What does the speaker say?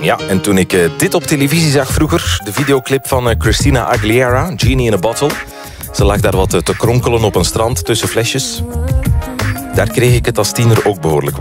Ja, en toen ik dit op televisie zag vroeger, de videoclip van Christina Aguilera, Genie in a Bottle. Ze lag daar wat te kronkelen op een strand tussen flesjes. Daar kreeg ik het als tiener ook behoorlijk